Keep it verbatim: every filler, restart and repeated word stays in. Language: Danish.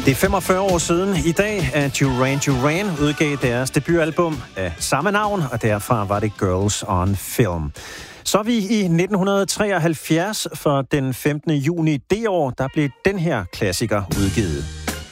Det er femogfyrre år siden i dag, at Duran Duran udgav deres debutalbum af samme navn, og derfra var det Girls on Film. Så er vi i nitten treoghalvfjerds, for den femtende juni det år, der blev den her klassiker udgivet.